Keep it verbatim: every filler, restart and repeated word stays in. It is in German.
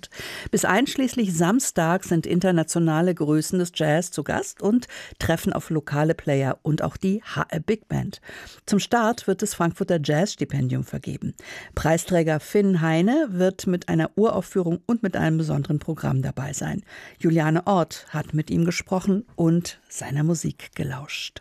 wird. Bis einschließlich Samstag sind internationale Größen des Jazz zu Gast und treffen auf lokale Player und auch die H R Big Band. Zum Start wird das Frankfurter Jazzstipendium vergeben. Preisträger Finn Heine wird mit einer Uraufführung und mit einem besonderen Programm dabei sein. Juliane Ort hat mit ihm gesprochen und seiner Musik gelauscht.